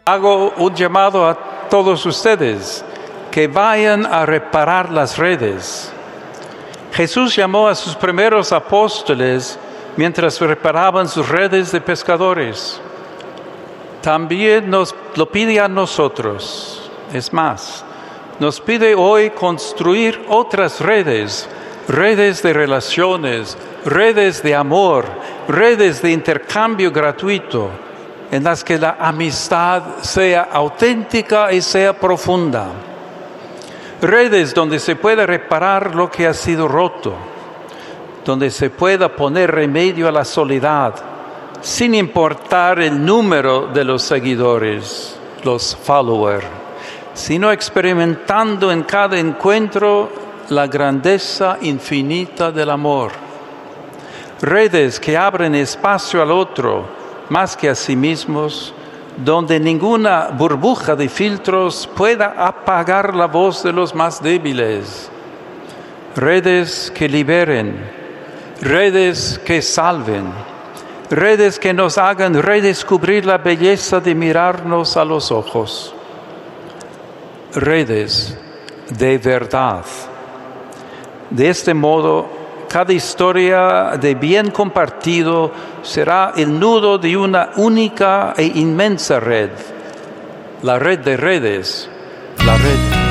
Hago un llamado a todos ustedes que vayan a reparar las redes. Jesús llamó a sus primeros apóstoles mientras reparaban sus redes de pescadores. También nos lo pide a nosotros. Es más, nos pide hoy construir otras redes, redes de relaciones, redes de amor, redes de intercambio gratuito, en las que la amistad sea auténtica y sea profunda. Redes donde se pueda reparar lo que ha sido roto, donde se pueda poner remedio a la soledad, sin importar el número de los seguidores, los followers, sino experimentando en cada encuentro la grandeza infinita del amor. Redes que abren espacio al otro, más que a sí mismos, donde ninguna burbuja de filtros pueda apagar la voz de los más débiles. Redes que liberen, redes que salven, redes que nos hagan redescubrir la belleza de mirarnos a los ojos. Redes de verdad. De este modo, cada historia de bien compartido será el nudo de una única e inmensa red. La red de redes, la red